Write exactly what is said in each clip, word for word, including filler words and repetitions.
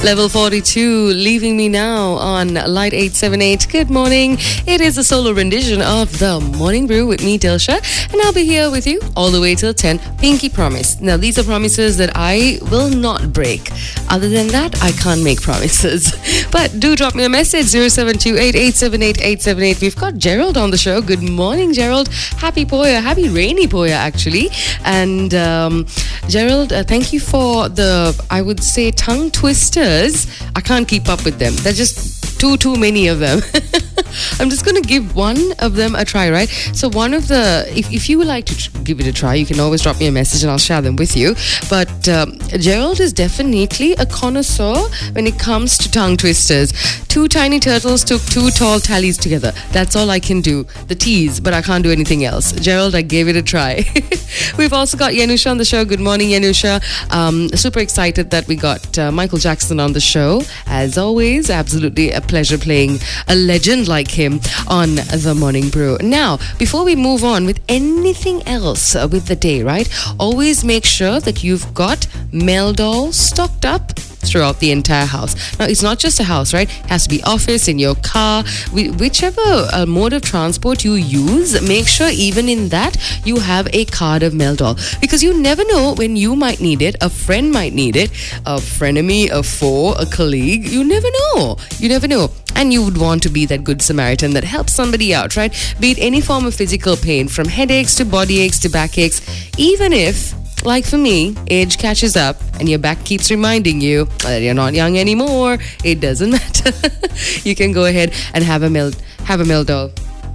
Level forty-two, leaving me now on Light eight seven eight. Good morning. It is a solo rendition of The Morning Brew with me, Dilsha, and I'll be here with you all the way till ten. Pinky promise. Now, these are promises that I will not break. Other than that, I can't make promises. But do drop me a message, zero seven two eight, eight seven eight, eight seven eight. We've got Gerald on the show. Good morning, Gerald. Happy Poya. Happy rainy Poya, actually. And um, Gerald, uh, thank you for the, I would say, tongue twisters. I can't keep up with them. There's just too, too many of them. I'm just going to give one of them a try, right? So one of the, if, if you would like to tr- give it a try, you can always drop me a message and I'll share them with you. But um, Gerald is definitely a connoisseur when it comes to tongue twisters. Two tiny turtles took two tall tallies together. That's all I can do. The T's, but I can't do anything else. Gerald, I gave it a try. We've also got Yanusha on the show. Good morning, Yanusha. Um, super excited that we got uh, Michael Jackson on the show. As always, absolutely a pleasure playing a legend like him on The Morning Brew. Now, before we move on with anything else uh, with the day, right? Always make sure that you've got Meldol stocked up throughout the entire house. Now, it's not just a house, right? It has to be office, in your car, whichever uh, mode of transport you use, make sure even in that you have a card of Meldol, because you never know when you might need it, a friend might need it, a frenemy, a foe, a colleague. You never know. You never know. And you would want to be that good Samaritan that helps somebody out, right? Be it any form of physical pain, from headaches to body aches to backaches, even if, like for me, age catches up and your back keeps reminding you that you're not young anymore. It doesn't matter. You can go ahead and have a Mel- have a Meldol.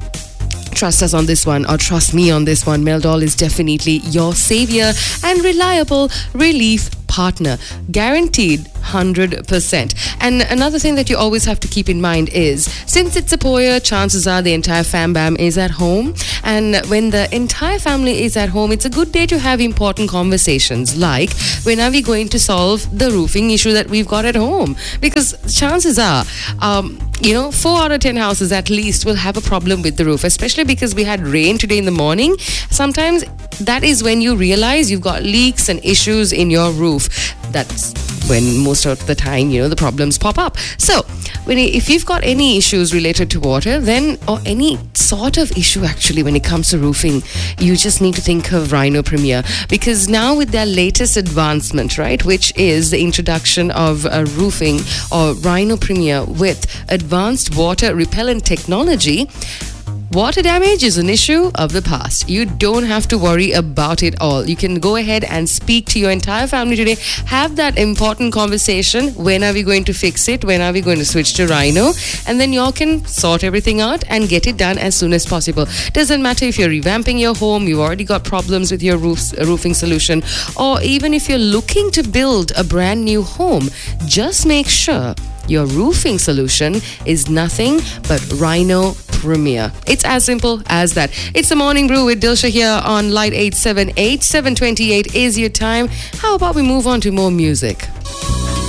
Trust us on this one, or trust me on this one. Meldol is definitely your savior and reliable relief partner. Guaranteed one hundred percent. And another thing that you always have to keep in mind is, since it's a Poya, chances are the entire fam bam is at home. And when the entire family is at home, it's a good day to have important conversations, like, when are we going to solve the roofing issue that we've got at home? Because chances are, um, you know, four out of ten houses at least will have a problem with the roof, especially because we had rain today in the morning. Sometimes that is when you realize you've got leaks and issues in your roof. That's when most of the time, you know, the problems pop up. So, when if you've got any issues related to water, then, or any sort of issue actually when it comes to roofing, you just need to think of Rhino Premier, because now with their latest advancement, right, which is the introduction of a roofing or Rhino Premier with advanced water repellent technology, water damage is an issue of the past. You don't have to worry about it all. You can go ahead and speak to your entire family today. Have that important conversation. When are we going to fix it? When are we going to switch to Rhino? And then y'all can sort everything out and get it done as soon as possible. Doesn't matter if you're revamping your home, you've already got problems with your roofs, roofing solution, or even if you're looking to build a brand new home, just make sure your roofing solution is nothing but Rhino Premier. It's as simple as that. It's the Morning Brew with Dilsha here on Light eight seven eight. seven twenty-eight is your time. How about we move on to more music?